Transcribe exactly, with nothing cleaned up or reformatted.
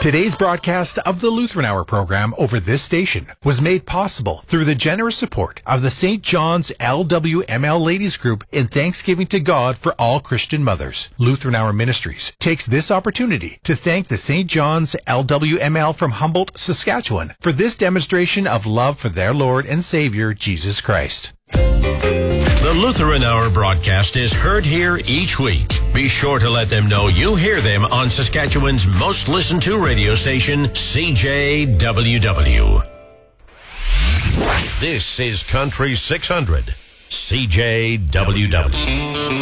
Today's broadcast of the Lutheran Hour program over this station was made possible through the generous support of the Saint John's L W M L Ladies Group in thanksgiving to God for all Christian mothers. Lutheran Hour Ministries takes this opportunity to thank the Saint John's L W M L from Humboldt, Saskatchewan for this demonstration of love for their Lord and Savior, Jesus Christ. The Lutheran Hour broadcast is heard here each week. Be sure to let them know you hear them on Saskatchewan's most listened to radio station, C J W W. This is Country six hundred, C J W W.